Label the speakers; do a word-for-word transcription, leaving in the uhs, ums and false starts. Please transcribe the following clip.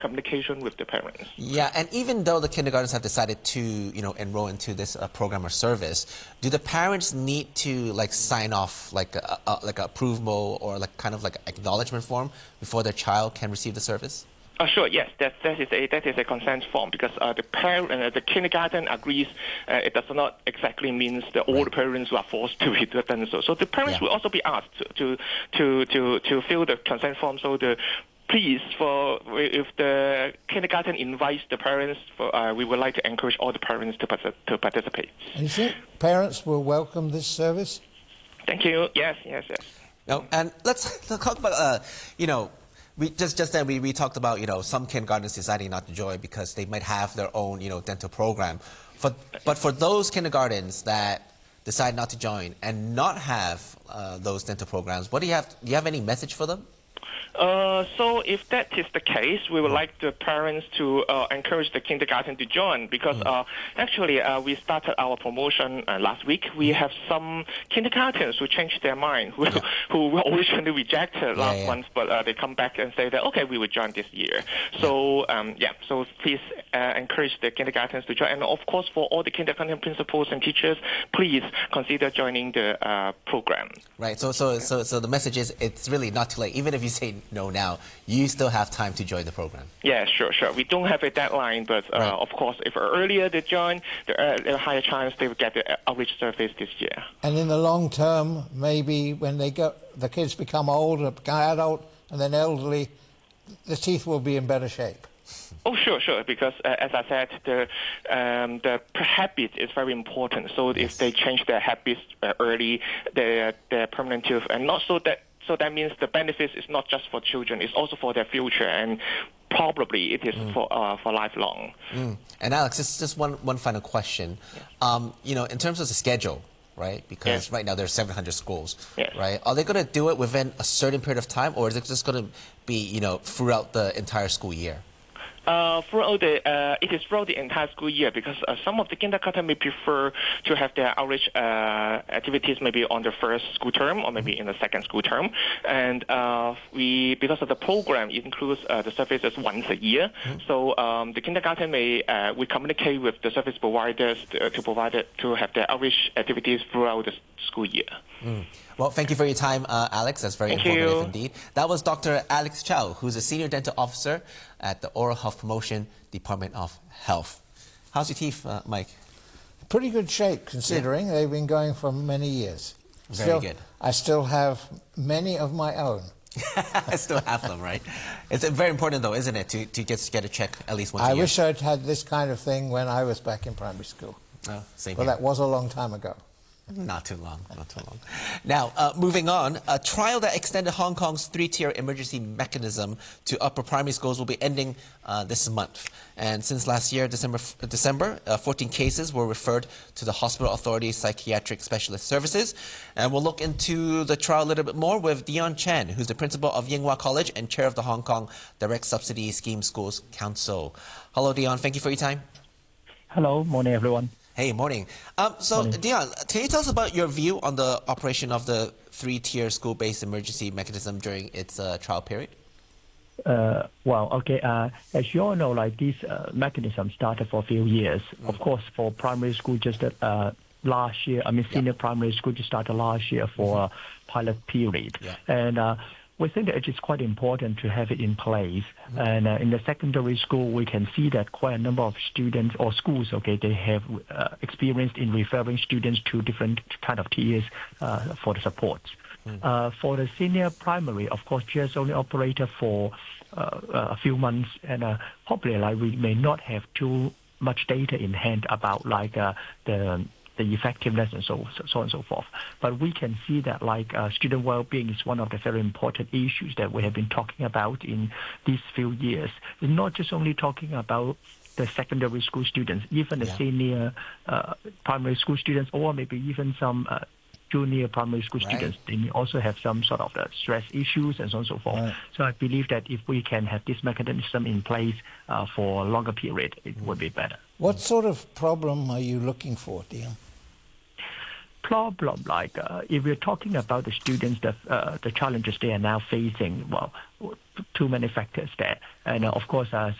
Speaker 1: communication with the parents.
Speaker 2: Yeah, and even though the kindergartens have decided to, you know, enroll into this uh, program or service, do the parents need to like sign off like a, a like a approval or like kind of like an acknowledgement form before their child can receive the service?
Speaker 1: Uh, sure, yes, that, that, is a, that is a consent form because uh, the parent, uh, the kindergarten agrees uh, it does not exactly mean that all
Speaker 2: right.
Speaker 1: the parents are forced to be done so. So the parents
Speaker 2: yeah.
Speaker 1: will also be asked to, to, to, to fill the consent form. So the please, for if the kindergarten invites the parents, for, uh, we would like to encourage all the parents to, to participate.
Speaker 3: And you think parents will welcome this service?
Speaker 1: Thank you. Yes, yes, yes.
Speaker 2: No, and let's, let's talk about, uh, you know, we just just then we, we talked about, you know, some kindergartens deciding not to join because they might have their own, you know, dental program. For, but for those kindergartens that decide not to join and not have uh, those dental programs, what do you have? Do you have any message for them?
Speaker 1: Uh, so if that is the case, we would like the parents to uh, encourage the kindergarten to join because mm. uh, actually uh, we started our promotion uh, last week. We have some kindergartens who changed their mind, who, yeah. who were originally rejected yeah, last yeah. month, but uh, they come back and say that, okay, we will join this year. So, um, yeah, so please uh, encourage the kindergartens to join. And of course, for all the kindergarten principals and teachers, please consider joining the uh, program.
Speaker 2: Right, so, so, so, so the message is it's really not too late. Even if you say no now, you still have time to join the program.
Speaker 1: Yeah, sure, sure. We don't have a deadline, but uh, right. of course, if earlier they join, the uh, higher chance they will get the outreach service this year.
Speaker 3: And in the long term, maybe when they go, the kids become older, become adult, and then elderly, the teeth will be in better shape.
Speaker 1: Oh, sure, sure, because uh, as I said, the um, the habit is very important. So yes. if they change their habits uh, early, their their permanent tooth, and not so that so that means the benefits is not just for children, it's also for their future, and probably it is mm. for uh, for lifelong.
Speaker 2: Mm. And Alex, just just one one final question. Yeah. Um, you know, in terms of the schedule, right? Because yes. right now there's seven hundred schools,
Speaker 1: yes.
Speaker 2: right? Are they going to do it within a certain period of time, or is it just going to be, you know, throughout the entire school year?
Speaker 1: Uh, throughout the, uh, it is throughout the entire school year because uh, some of the kindergarten may prefer to have their outreach uh, activities maybe on the first school term or maybe in the second school term. And uh, we, because of the program, it includes uh, the services once a year. Mm-hmm. So um, the kindergarten may, uh, we communicate with the service providers to, to provide it, to have their outreach activities throughout the school year.
Speaker 2: Mm. Well, thank you for your time, uh, Alex. That's very
Speaker 1: thank
Speaker 2: informative
Speaker 1: you.
Speaker 2: indeed. That was Doctor Alex Chow, who's a Senior Dental Officer at the Oral Health Promotion Department of Health. How's your teeth, uh, Mike?
Speaker 3: Pretty good shape, considering yeah. they've been going for many years.
Speaker 2: Very
Speaker 3: still,
Speaker 2: good.
Speaker 3: I still have many of my own.
Speaker 2: I still have them, right? It's very important, though, isn't it, to, to get, get a check at least once
Speaker 3: I
Speaker 2: a year?
Speaker 3: wish I'd had this kind of thing when I was back in primary school.
Speaker 2: Oh, same
Speaker 3: Well,
Speaker 2: here.
Speaker 3: that was a long time ago.
Speaker 2: Not too long, not too long. Now, uh, moving on, a trial that extended Hong Kong's three-tier emergency mechanism to upper primary schools will be ending uh, this month. And since last year, December, December uh, fourteen cases were referred to the Hospital Authority Psychiatric Specialist Services. And we'll look into the trial a little bit more with Dion Chen, who's the principal of Yinghua College and chair of the Hong Kong Direct Subsidy Scheme Schools Council. Hello, Dion. Thank you for your time.
Speaker 4: Hello. Morning, everyone.
Speaker 2: Hey, morning. Um, so,
Speaker 4: morning.
Speaker 2: Dion, can you tell us about your view on the operation of the three-tier school-based emergency mechanism during its uh, trial period?
Speaker 4: Uh, well, okay. Uh, as you all know, like this uh, mechanism started for a few years. Mm. Of course, for primary school, just uh, last year. I mean, senior yeah. primary school just started last year for mm-hmm. a pilot period, yeah. and. Uh, We think that it is quite important to have it in place. Mm-hmm. And uh, in the secondary school, we can see that quite a number of students or schools, okay, they have uh, experienced in referring students to different kind of tiers uh, for the support. Mm-hmm. Uh, for the senior primary, of course, just only operated for uh, a few months, and uh, probably like we may not have too much data in hand about like uh, the the effectiveness and so, so so on and so forth. But we can see that like uh, student well-being is one of the very important issues that we have been talking about in these few years. We're not just only talking about the secondary school students, even the yeah. senior uh, primary school students, or maybe even some uh, junior primary school right. students. They may also have some sort of uh, stress issues and so on and so forth. Right. So I believe that if we can have this mechanism in place uh, for a longer period, it mm. would be better.
Speaker 3: What sort of problem are you looking for, Dion?
Speaker 4: Problem like uh, if we're talking about the students, the uh, the challenges they are now facing. Well, too many factors there. And uh, of course, uh,